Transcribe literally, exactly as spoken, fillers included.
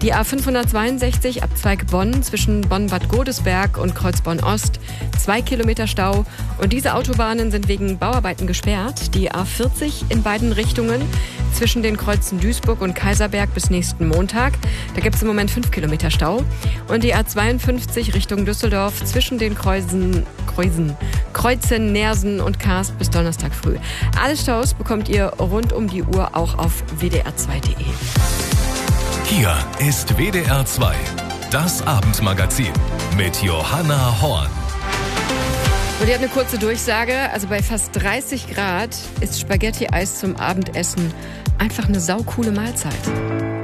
Die A fünfhundertzweiundsechzig Abzweig Bonn zwischen Bonn-Bad Godesberg und Kreuzborn-Ost, zwei Kilometer Stau. Und diese Autobahnen sind wegen Bauarbeiten gesperrt. Die A vierzig in beiden Richtungen zwischen den Kreuzen Duisburg und Kaiserberg bis nächsten Montag. Da gibt es im Moment fünf Kilometer Stau. Und die A zweiundfünfzig Richtung Düsseldorf zwischen den Kreuzen, Kreuzen, Kreuzen, Nersen und Karst bis Donnerstag früh. Alle Staus bekommt ihr rund um die Uhr auch auf w d r zwei punkt d e. Hier ist W D R zwei, das Abendmagazin mit Johanna Horn. Und ihr habt eine kurze Durchsage. Also bei fast dreißig Grad ist Spaghetti-Eis zum Abendessen einfach eine saukoole Mahlzeit.